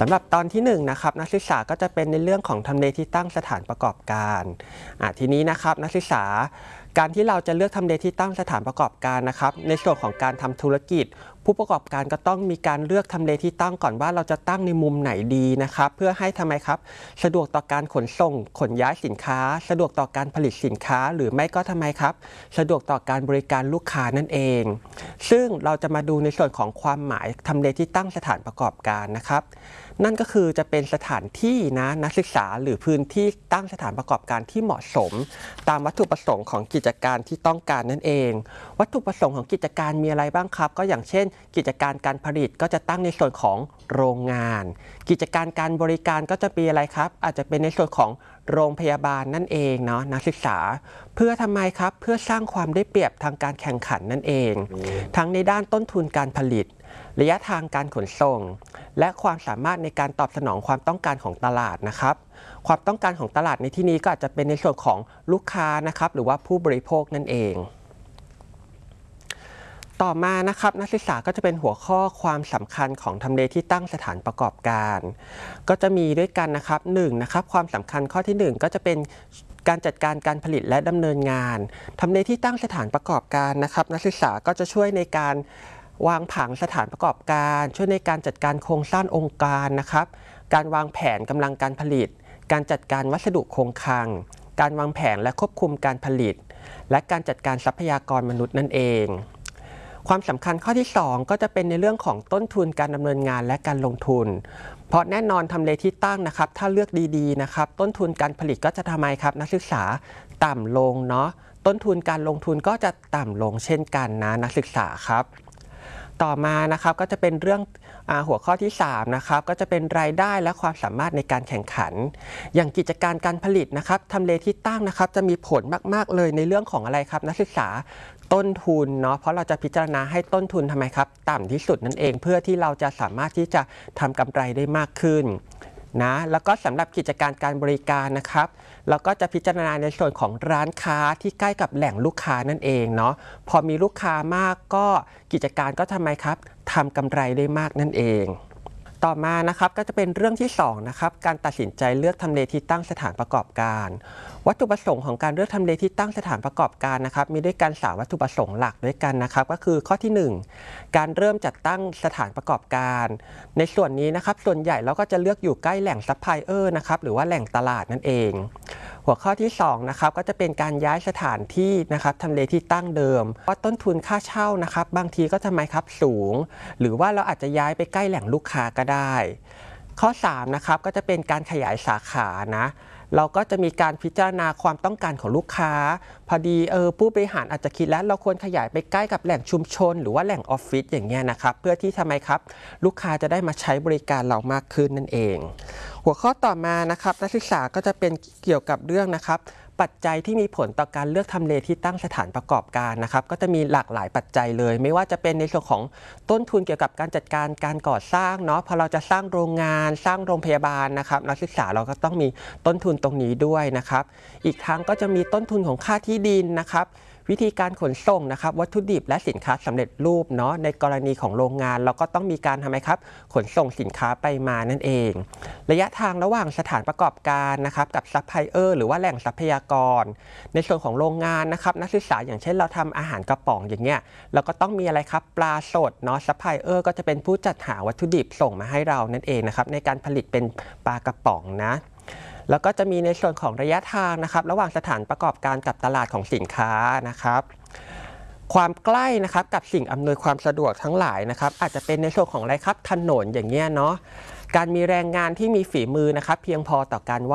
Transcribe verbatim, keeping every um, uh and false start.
ำหรับตอนที่หนึ่งนะครับนักศึกษาก็จะเป็นในเรื่องของทำเลที่ตั้งสถานประกอบการทีนี้นะครับนักศึกษาการที่เราจะเลือกทำเลที่ตั้งสถานประกอบการนะครับในส่วนของการทำธุรกิจผู้ประกอบการก็ต้องมีการเลือกทำเลที่ตั้งก่อนว่าเราจะตั้งในมุมไหนดีนะครับเพื่อให้ทำไมครับสะดวกต่อการขนส่งขนย้ายสินค้าสะดวกต่อการผลิตสินค้าหรือไม่ก็ทำไมครับสะดวกต่อการบริการลูกค้านั่นเองซึ่งเราจะมาดูในส่วนของความหมายทำเลที่ตั้งสถานประกอบการนะครับนั่นก็คือจะเป็นสถานที่นะนักศึกษาหรือพื้นที่ตั้งสถานประกอบการที่เหมาะสมตามวัตถุประสงค์ของกิจการที่ต้องการนั่นเองวัตถุประสงค์ของกิจการมีอะไรบ้างครับก็อย่างเช่นกิจการการผลิตก็จะตั้งในส่วนของโรงงานกิจการการบริการก็จะมีอะไรครับอาจจะเป็นในส่วนของโรงพยาบาลนั่นเองเนาะนักศึกษาเพื่อทำไมครับเพื่อสร้างความได้เปรียบทางการแข่งขันนั่นเองทั้งในด้านต้นทุนการผลิตระยะทางการขนส่งและความสามารถในการตอบสนองความต้องการของตลาดนะครับความต้องการของตลาดในที่นี้ก็อาจจะเป็นในส่วนของลูกค้านะครับหรือว่าผู้บริโภคนั่นเองต่อมานะครับนักศึกษาก็จะเป็นหัวข้อความสำคัญของทำเลที่ตั้งสถานประกอบการก็จะมีด้วยกันนะครับหนึ่งนะครับความสำคัญข้อที่หนึ่งก็จะเป็นการจัดการการผลิตและดำเนินงานทำเลที่ตั้งสถานประกอบการนะครับนักศึกษาก็จะช่วยในการวางผังสถานประกอบการช่วยในการจัดการโครงสร้างองค์การนะครับการวางแผนกำลังการผลิตการจัดการวัสดุคงคลังการวางแผนและควบคุมการผลิตและการจัดการทรัพยากรมนุษย์นั่นเองความสำคัญข้อที่สองก็จะเป็นในเรื่องของต้นทุนการดำเนินงานและการลงทุนเพราะแน่นอนทำเลที่ตั้งนะครับถ้าเลือกดีๆนะครับต้นทุนการผลิตก็จะทำไมครับนักศึกษาต่ำลงเนาะต้นทุนการลงทุนก็จะต่ำลงเช่นกันนะนักศึกษาครับต่อมานะครับก็จะเป็นเรื่องหัวข้อที่สามนะครับก็จะเป็นรายได้และความสามารถในการแข่งขันอย่างกิจการการผลิตนะครับทำเลที่ตั้งนะครับจะมีผลมากๆเลยในเรื่องของอะไรครับนักศึกษาต้นทุนเนาะเพราะเราจะพิจารณาให้ต้นทุนทำไมครับต่ำที่สุดนั่นเองเพื่อที่เราจะสามารถที่จะทำกำไรได้มากขึ้นนะแล้วก็สำหรับกิจการการบริการนะครับเราก็จะพิจารณาในส่วนของร้านค้าที่ใกล้กับแหล่งลูกค้านั่นเองเนาะพอมีลูกค้ามากก็กิจการก็ทำไมครับทำกำไรได้มากนั่นเองต่อมานะครับก็จะเป็นเรื่องที่สองนะครับการตัดสินใจเลือกทำเลที่ตั้งสถานประกอบการวัตถุประสงค์ของการเลือกทำเลที่ตั้งสถานประกอบการนะครับมีด้วยกันสามวัตถุประสงค์หลักด้วยกันนะครับก็คือข้อที่หนึ่งการเริ่มจัดตั้งสถานประกอบการในส่วนนี้นะครับส่วนใหญ่เราก็จะเลือกอยู่ใกล้แหล่งซัพพลายเออร์นะครับหรือว่าแหล่งตลาดนั่นเองหัวข้อที่สองนะครับก็จะเป็นการย้ายสถานที่นะครับทำเลที่ตั้งเดิมเพราะต้นทุนค่าเช่านะครับบางทีก็ทำไมครับสูงหรือว่าเราอาจจะย้ายไปใกล้แหล่งลูกค้าก็ได้ข้อสามนะครับก็จะเป็นการขยายสาขานะเราก็จะมีการพิจารณาความต้องการของลูกค้าพอดีเออผู้บริหารอาจจะคิดแล้วเราควรขยายไปใกล้กับแหล่งชุมชนหรือว่าแหล่งออฟฟิศอย่างเงี้ยนะครับเพื่อที่ทำไมครับลูกค้าจะได้มาใช้บริการเรามากขึ้นนั่นเองหัวข้อต่อมานะครับนักศึกษาก็จะเป็นเกี่ยวกับเรื่องนะครับปัจจัยที่มีผลต่อการเลือกทำเลที่ตั้งสถานประกอบการนะครับก็จะมีหลากหลายปัจจัยเลยไม่ว่าจะเป็นในส่วนของต้นทุนเกี่ยวกับการจัดการการก่อสร้างเนาะพอเราจะสร้างโรงงานสร้างโรงพยาบาลนะครับนักศึกษาเราก็ต้องมีต้นทุนตรงนี้ด้วยนะครับอีกทั้งก็จะมีต้นทุนของค่าที่ดินนะครับวิธีการขนส่งนะครับวัตถุดิบและสินค้าสำเร็จรูปเนาะในกรณีของโรงงานเราก็ต้องมีการทำไมครับขนส่งสินค้าไปมานั่นเองระยะทางระหว่างสถานประกอบการนะครับกับซัพพลายเออร์หรือว่าแหล่งทรัพยากรในส่วนของโรงงานนะครับนักศึกษาอย่างเช่นเราทำอาหารกระป๋องอย่างเงี้ยเราก็ต้องมีอะไรครับปลาสดเนาะซัพพลายเออร์ก็จะเป็นผู้จัดหาวัตถุดิบส่งมาให้เรานั่นเองนะครับในการผลิตเป็นปลากระป๋องนะแล้วก็จะมีในส่วนของระยะทางนะครับระหว่างสถานประกอบการกับตลาดของสินค้านะครับความใกล้นะครับกับสิ่งอำนวยความสะดวกทั้งหลายนะครับอาจจะเป็นในส่วนของอะไรครับถนนอย่างเงี้ยเนาะการมีแรงงานที่มีฝีมือนะครับเพียงพอต่อการ